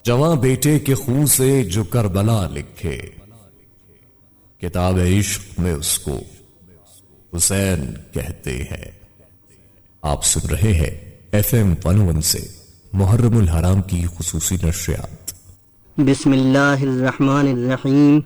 जवां बेटे के खून से जो करबला लिखे, किताब इश्क में उसको हुसैन कहते हैं। आप सुन रहे हैं FM 101 से मुहर्रमुल हराम की खुसूसी नशरियात। बिस्मिल्लाहिर्रहमानिर्रहीम।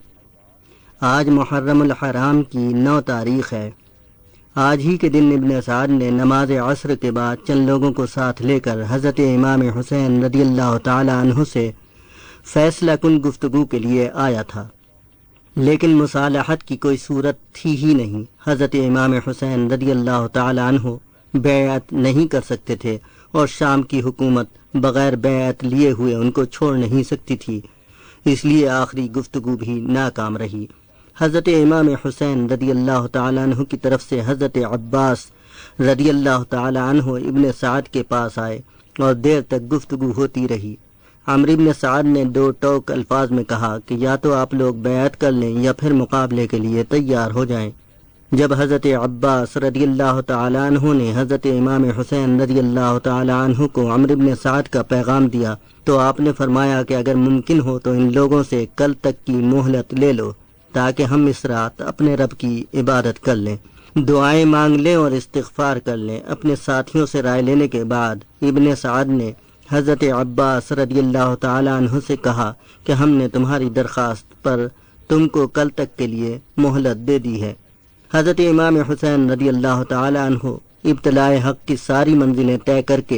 आज मुहर्रमुल हराम की 9 तारीख है। आज ही के दिन इब्न साद ने नमाज असर के बाद चंद लोगों को साथ लेकर हज़रत इमाम हुसैन रदियल्लाहु ताला अन्हु से फैसला कुन गुफ्तगू के लिए आया था, लेकिन मुसालहत की कोई सूरत थी ही नहीं। हज़रत इमाम हुसैन रदियल्लाहु ताला अन्हु बैअत नहीं कर सकते थे और शाम की हुकूमत बग़ैर बैअत लिए हुए उनको छोड़ नहीं सकती थी, इसलिए आखिरी गुफ्तगू भी नाकाम रही। हज़रत इमाम हुसैन रदियल्लाहु ताला अन्हु की तरफ से हज़रत अब्बास रदियल्लाहु ताला अन्हु इब्न साद के पास आए और देर तक गुफ्तगू होती रही। अम्र इब्न साद ने 2 टोक अल्फाज में कहा कि या तो आप लोग बैअत कर लें या फिर मुकाबले के लिए तैयार हो जाएं। जब हज़रत अब्बास रदियल्लाहु ताला अन्हु ने हज़रत इमाम हुसैन रदियल्लाहु ताला अन्हु को अम्र इब्न साद का पैगाम दिया तो आपने फरमाया कि अगर मुमकिन हो तो इन लोगों से कल तक की मोहलत ले लो ताकि हम इस रात अपने रब की इबादत कर लें, दुआएं मांग लें और इस्तिग़फ़ार कर लें। अपने साथियों से राय लेने के बाद इब्न साद ने हज़रत अब्बास रदियल्लाहु ताला अन्हु से कहा कि हमने तुम्हारी दरख्वास्त पर तुमको कल तक के लिए मोहलत दे दी है। हज़रत इमाम हुसैन रदियल्लाहु ताला अन्हु इब्तिलाए हक़ की सारी मंजिलें तय करके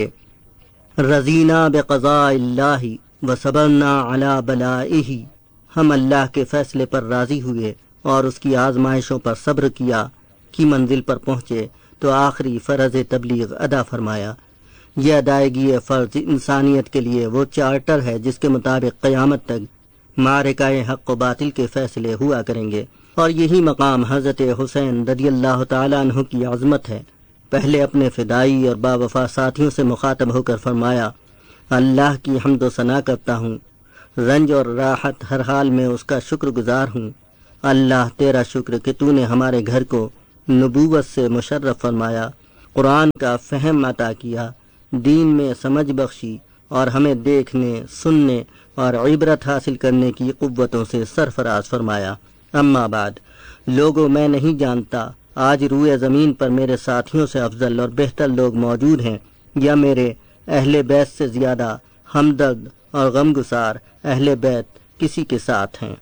रज़ीना बिक़ज़ाइल्लाहि व सबरना अला बलाइही, हम अल्लाह के फैसले पर राज़ी हुए और उसकी आजमाइशों पर सब्र किया की मंजिल पर पहुँचे तो आखिरी फ़र्ज़ तबलीग अदा फरमाया। यह अदायगी फ़र्ज़ इंसानियत के लिए वो चार्टर है जिसके मुताबिक क़यामत तक मारिकाए हक़ व बातिल के फ़ैसले हुआ करेंगे, और यही मकाम हज़रत हुसैन रदियल्लाहु ताला अन्हु की अज़मत है। पहले अपने फ़िदाई और बावफ़ा साथियों से मुखातब होकर फरमाया, अल्लाह की हम्द व सना करता हूँ, रंज और राहत हर हाल में उसका शुक्रगुजार हूँ। अल्लाह तेरा शुक्र कि तूने हमारे घर को नबूवत से मुशर्रफ फरमाया, कुरान का फ़हम अता किया, दीन में समझ बख्शी और हमें देखने सुनने और इबरत हासिल करने की कुव्वतों से सरफराज फरमाया। अम्मा बाद लोगों, मैं नहीं जानता आज रूए ज़मीन पर मेरे साथियों से अफजल और बेहतर लोग मौजूद हैं या मेरे अहले बैत से ज़्यादा हमदर्द और गमगुसार अहले बैत किसी के साथ हैं।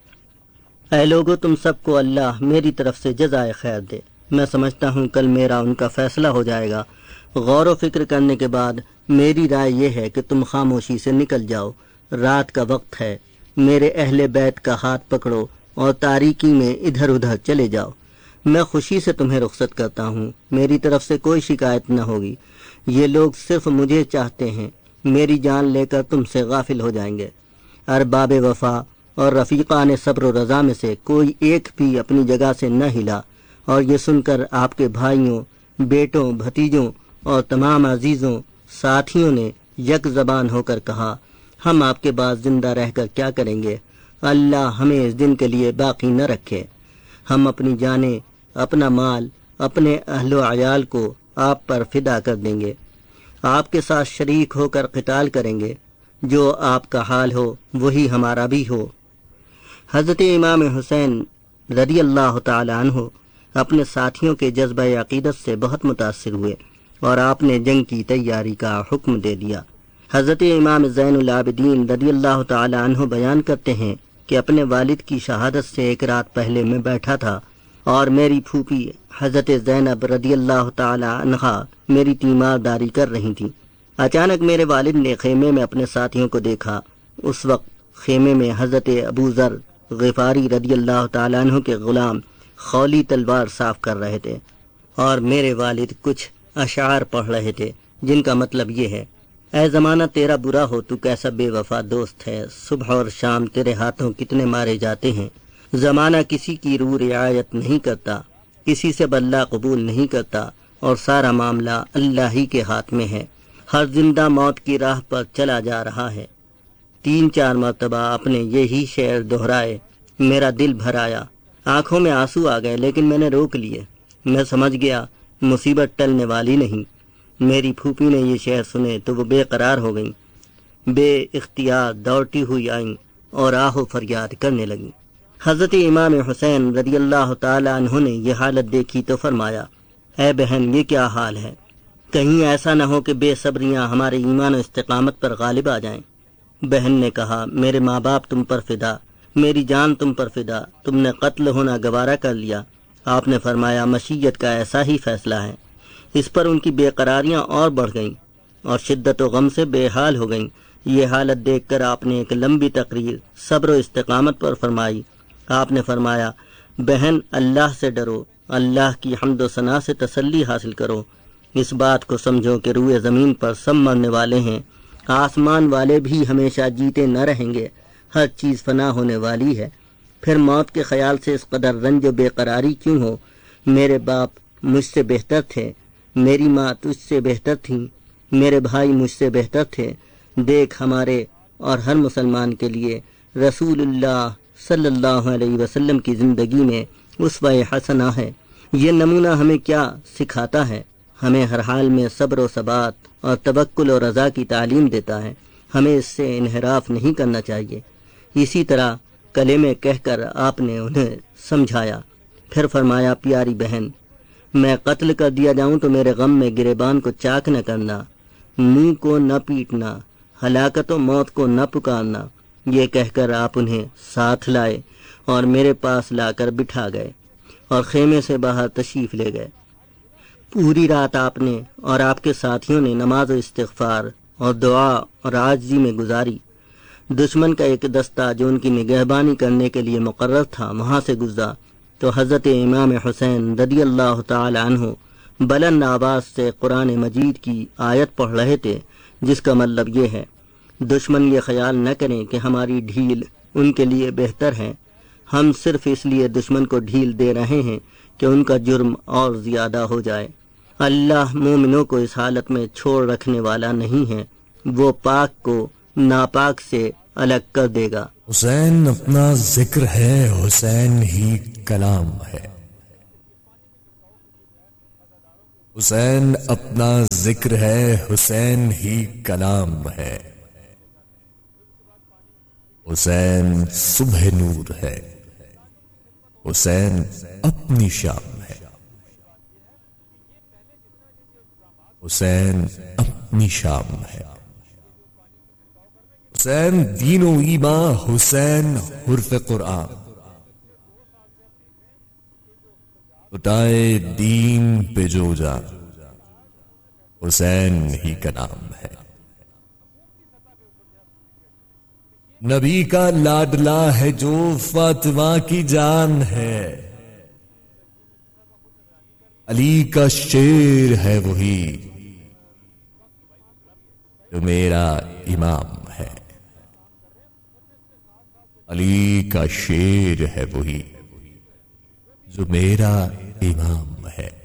ऐ लोगो, तुम सबको अल्लाह मेरी तरफ से जज़ाए खैर दे। मैं समझता हूँ कल मेरा उनका फैसला हो जाएगा। गौर व फिक्र करने के बाद मेरी राय यह है कि तुम खामोशी से निकल जाओ, रात का वक्त है। मेरे अहले बैत का हाथ पकड़ो और तारीकी में इधर उधर चले जाओ। मैं खुशी से तुम्हें रुखसत करता हूँ, मेरी तरफ से कोई शिकायत न होगी। ये लोग सिर्फ मुझे चाहते हैं, मेरी जान लेकर तुमसे गाफिल हो जाएंगे। अरबाब वफा और रफ़ीक़ान सब्र व रज़ा में से कोई एक भी अपनी जगह से न हिला, और ये सुनकर आपके भाइयों, बेटों, भतीजों और तमाम अजीज़ों साथियों ने यक ज़बान होकर कहा, हम आपके बाद ज़िंदा रहकर क्या करेंगे? अल्लाह हमें इस दिन के लिए बाकी न रखे। हम अपनी जानें, अपना माल, अपने अहलो अयाल को आप पर फ़िदा कर देंगे, आपके साथ शरीक होकर क़िताल करेंगे। जो आपका हाल हो वही हमारा भी हो। हज़रत इमाम हुसैन रदियल्लाहु ताला अन्हु अपने साथियों के जज्बा अक़ीदत से बहुत मुतासिर हुए और आपने जंग की तैयारी का हुक्म दे दिया। हज़रत इमाम ज़ैनुल आबिदीन रदियल्लाहु ताला अन्हु बयान करते हैं कि अपने वालिद की शहादत से एक रात पहले मैं बैठा था और मेरी फूफी हज़रत ज़ैनब रदियल्लाहु ताला अन्हा मेरी तीमारदारी कर रही थी। अचानक मेरे वालिद ने खेमे में अपने साथियों को देखा। उस वक्त खेमे में हज़रत अबू ज़र ग़िफ़ारी रदियल्लाहु ताला अन्हु के ग़ुलाम खौली तलवार साफ कर रहे थे और मेरे वालिद कुछ अशार पढ़ रहे थे जिनका मतलब ये है, ऐ ज़माना तेरा बुरा हो, तू कैसा बेवफा दोस्त है। सुबह और शाम तेरे हाथों कितने मारे जाते हैं। ज़माना किसी की रूह रियायत नहीं करता, किसी से बल्ला कबूल नहीं करता और सारा मामला अल्लाह ही के हाथ में है। हर जिंदा मौत की राह पर चला जा रहा है। 3-4 मरतबा अपने यही शेर दोहराए, मेरा दिल भर आया, आंखों में आंसू आ गए, लेकिन मैंने रोक लिए। मैं समझ गया मुसीबत टलने वाली नहीं। मेरी फूफी ने ये शेर सुने तो वो बेकरार हो गई। بے اختیار دوڑتی ہوئی آئیں اور آہ و فریاد کرنے لگیں۔ حضرت امام حسین رضی اللہ تعالی عنہ نے یہ حالت دیکھی تو فرمایا، اے بہن، یہ کیا حال ہے؟ کہیں ایسا نہ ہو کہ بے صبریاں ہمارے ایمان و استقامت پر غالب آ جائیں۔ بہن نے کہا، میرے ماں باپ تم پر فدا، میری جان تم پر فدا، تم نے قتل ہونا گوارا کر لیا۔ آپ نے فرمایا، مشیت کا ایسا ہی فیصلہ ہے۔ اس پر ان کی بے قراریاں اور بڑھ گئیں اور شدت و غم سے بے حال ہو گئیں۔ یہ حالت دیکھ کر آپ نے ایک لمبی تقریر صبر و استقامت پر فرمائی۔ آپ نے فرمایا، بہن، اللہ سے ڈرو، اللہ کی حمد و ثنا سے تسلی حاصل کرو۔ اس بات کو سمجھو کہ روئے زمین پر سب مرنے والے ہیں، آسمان والے بھی ہمیشہ جیتے نہ رہیں گے، ہر چیز فنا ہونے والی ہے۔ پھر موت کے خیال سے اس قدر رنج و بے قراری کیوں ہو؟ میرے باپ مجھ سے بہتر تھے، میری ماں تجھ سے بہتر تھیں، میرے بھائی مجھ سے بہتر تھے۔ دیکھ، ہمارے اور ہر مسلمان کے لیے رسول اللہ صلی اللہ علیہ وسلم کی زندگی میں اسوہ حسنہ ہے۔ یہ نمونہ ہمیں کیا سکھاتا ہے؟ ہمیں ہر حال میں صبر و ثبات اور توکل و رضا کی تعلیم دیتا ہے۔ ہمیں اس سے انحراف نہیں کرنا چاہیے۔ اسی طرح کلمے کہہ کر آپ نے انہیں سمجھایا۔ پھر فرمایا، پیاری بہن، میں قتل کر دیا جاؤں تو میرے غم میں گریبان کو چاک نہ کرنا، منہ کو نہ پیٹنا، ہلاکت و موت کو نہ پکارنا۔ یہ کہہ کر آپ انہیں ساتھ لائے اور میرے پاس لا کر بٹھا گئے اور خیمے سے باہر تشریف لے گئے۔ پوری رات آپ نے اور آپ کے ساتھیوں نے نماز و استغفار اور دعا اور عاجزی میں گزاری۔ دشمن کا ایک دستہ جو ان کی نگہبانی کرنے کے لیے مقرر تھا وہاں سے گزرا تو حضرت امام حسین رضی اللہ تعالی عنہ بلند آواز سے قرآن مجید کی آیت پڑھ رہے تھے، جس کا مطلب یہ ہے، دشمن یہ خیال نہ کریں کہ ہماری ڈھیل ان کے لیے بہتر ہے، ہم صرف اس لیے دشمن کو ڈھیل دے رہے ہیں کہ ان کا جرم اور زیادہ ہو جائے۔ اللہ مومنوں کو اس حالت میں چھوڑ رکھنے والا نہیں ہے، وہ پاک کو ناپاک سے الگ کر دے گا۔ حسین اپنا ذکر ہے، حسین ہی کلام ہے۔ حسین اپنا ذکر ہے، حسین ہی کلام ہے۔ حسین صبح نور ہے، حسین اپنی شام ہے۔ حسین اپنی شام ہے۔ حسین دین و ایمان، حسین حرف قرآن۔ اٹھائے دین پہ جو جان، حسین ہی کا نام ہے۔ نبی کا لاڈلا ہے جو فاطمہ کی جان ہے، علی کا شیر ہے وہی جو میرا امام ہے۔ علی کا شیر ہے وہی جو میرا امام ہے۔